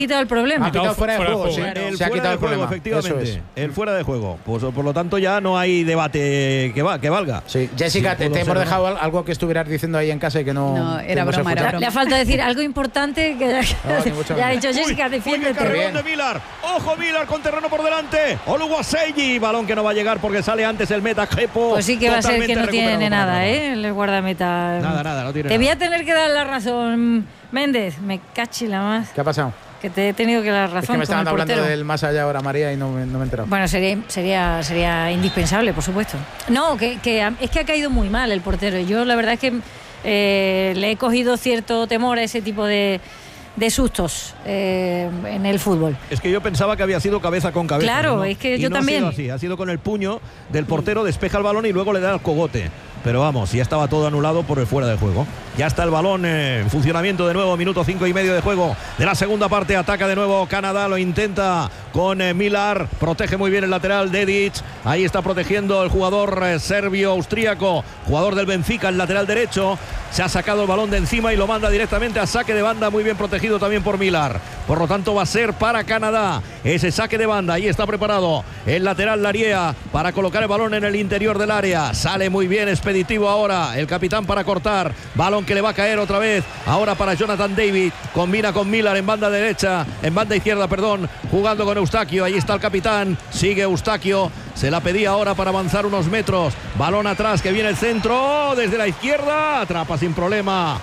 quitado el problema. Ha quitado fuera de juego, sí. El Se ha fuera quitado de el juego, problema. efectivamente. El fuera de juego. Pues por lo tanto ya no hay debate que valga. Sí. Jessica, te hemos dejado algo que estuvieras diciendo ahí en casa y que no. No, era broma, era broma. Le ha falta decir algo importante que ya ha dicho Jessica, defiéndete. Carrerón de Millar. Ojo Millar con terreno por delante. Oluwaseyi. Balón que no va a llegar porque sale antes el meta Kepo. Pues sí que va a ser que no tiene nada, el guardameta. Nada, no tiene Te nada. voy a tener que dar la razón, Méndez. Me cachi la más. ¿Qué ha pasado? Que te he tenido que dar razón. Es que me estaban con el hablando portero. del más allá ahora, María, y no me he enterado. Bueno, sería indispensable, por supuesto. No, es que ha caído muy mal el portero. Yo la verdad es que le he cogido cierto temor a ese tipo de sustos en el fútbol. Es que yo pensaba que había sido cabeza con cabeza. Claro, ¿no? es que Y yo no también. Ha sido así, ha sido con el puño del portero, despeja el balón y luego le da el cogote. Pero vamos, ya estaba todo anulado por el fuera de juego. Ya está el balón en funcionamiento de nuevo, minuto 5 y medio de juego de la segunda parte. Ataca de nuevo Canadá, lo intenta con Millar, protege muy bien el lateral Dedic. Ahí está protegiendo el jugador serbio-austríaco, jugador del Benfica, el lateral derecho. Se ha sacado el balón de encima y lo manda directamente a saque de banda, muy bien protegido también por Millar. Por lo tanto va a ser para Canadá ese saque de banda. Ahí está preparado el lateral Lariea para colocar el balón en el interior del área. Sale muy bien expeditivo ahora el capitán para cortar. Balón que le va a caer otra vez. Ahora para Jonathan David. Combina con Millar en banda derecha, en banda izquierda, perdón, jugando con Eustaquio. Ahí está el capitán. Sigue Eustaquio. Se la pedía ahora para avanzar unos metros. Balón atrás que viene el centro desde la izquierda. Atrapa sin problema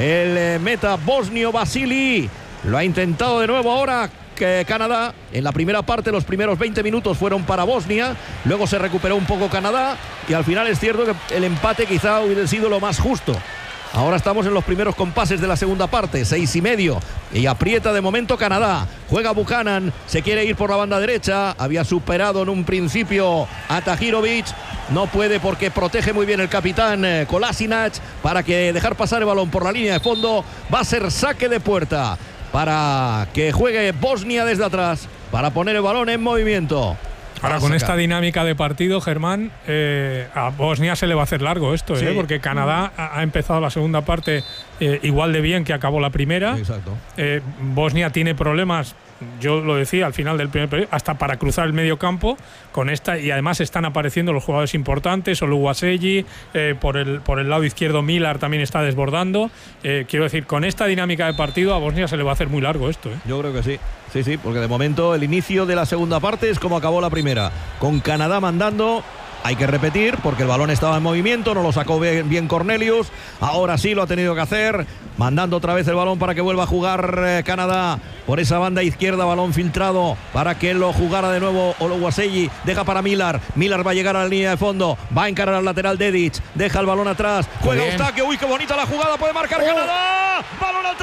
el meta bosnio Vasili. Lo ha intentado de nuevo ahora que Canadá. En la primera parte, los primeros 20 minutos fueron para Bosnia. Luego se recuperó un poco Canadá. Y al final es cierto que el empate quizá hubiera sido lo más justo. Ahora estamos en los primeros compases de la segunda parte, 6:30. Y aprieta de momento Canadá. Juega Buchanan, se quiere ir por la banda derecha. Había superado en un principio a Tahirovic. No puede porque protege muy bien el capitán Kolasinac para que dejar pasar el balón por la línea de fondo. Va a ser saque de puerta para que juegue Bosnia desde atrás, para poner el balón en movimiento. Ahora con esta dinámica de partido, Germán, a Bosnia se le va a hacer largo esto, sí. Porque Canadá ha empezado la segunda parte igual de bien que acabó la primera. Exacto. Bosnia tiene problemas, yo lo decía al final del primer periodo, hasta para cruzar el medio campo con esta, y además están apareciendo los jugadores importantes, Oluwaseyi, por el lado izquierdo Millar también está desbordando. Quiero decir, con esta dinámica de partido a Bosnia se le va a hacer muy largo esto. Yo creo que sí. Sí, porque de momento el inicio de la segunda parte es como acabó la primera, con Canadá mandando. Hay que repetir porque el balón estaba en movimiento, no lo sacó bien Cornelius. Ahora sí lo ha tenido que hacer, mandando otra vez el balón para que vuelva a jugar Canadá por esa banda izquierda, balón filtrado para que lo jugara de nuevo Oluwaseyi. Deja para Millar, Millar va a llegar a la línea de fondo, va a encarar al lateral Dedic, deja el balón atrás, juega Eustaquio, uy, qué bonita la jugada, puede marcar Canadá, balón al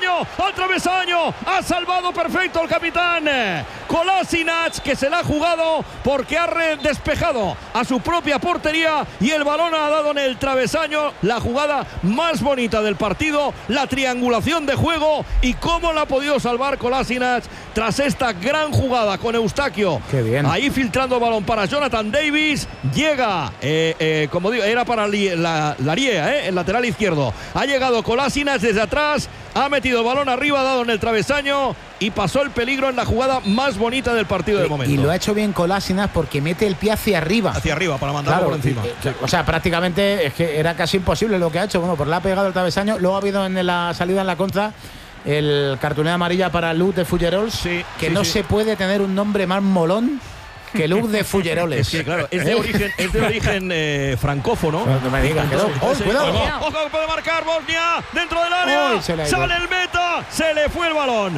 travesaño, ha salvado perfecto el capitán Kolasinac, que se la ha jugado porque ha despejado a su propia portería y el balón ha dado en el travesaño. La jugada más bonita del partido, la triangulación de juego y cómo la ha podido salvar Kolasinac tras esta gran jugada con Eustaquio. Qué bien. Ahí filtrando el balón para Jonathan Davis. Llega, como digo, era para Lariea, el lateral izquierdo. Ha llegado Kolasinac desde atrás, ha metido el balón arriba, ha dado en el travesaño y pasó el peligro en la jugada más bonita del partido de momento. Y lo ha hecho bien Kolasinac porque mete el pie hacia arriba. Hacia arriba para mandarlo por encima. O sea, prácticamente es que era casi imposible lo que ha hecho. Bueno, pues le ha pegado el travesaño. Luego ha habido en la salida en la contra el cartulina amarilla para Luc de Fullerols, que no se puede tener un nombre más molón que Luc de Fulleroles. Sí, claro, es de origen francófono. No me digas, cuidado. Ojo, puede marcar Bosnia dentro del área. Sale el meta, se le fue el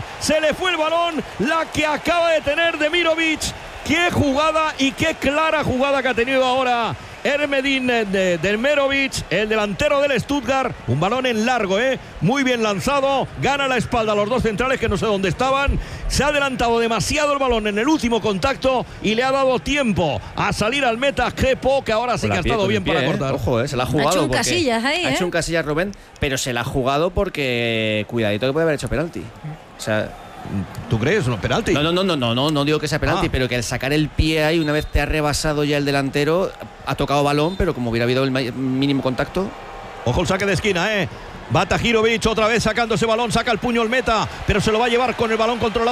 balón. La que acaba de tener Demirovic. Qué jugada y qué clara jugada que ha tenido ahora Ermedin Demirovic, el delantero del Stuttgart. Un balón en largo, muy bien lanzado, gana la espalda a los dos centrales que no sé dónde estaban. Se ha adelantado demasiado el balón en el último contacto y le ha dado tiempo a salir al meta Kepo, que ahora sí que ha estado bien para cortar. Ojo, se la ha jugado. Ha hecho un casillas ahí, Ha hecho un casillas Rubén, pero se la ha jugado porque cuidadito que puede haber hecho penalti. O sea, ¿tú crees? ¿No penalti? No digo que sea penalti, pero que al sacar el pie ahí, una vez te ha rebasado ya el delantero, ha tocado balón, pero como hubiera habido el mínimo contacto. Ojo el saque de esquina, Va Tahirovic otra vez sacando ese balón, saca el puño el meta, pero se lo va a llevar con el balón controlado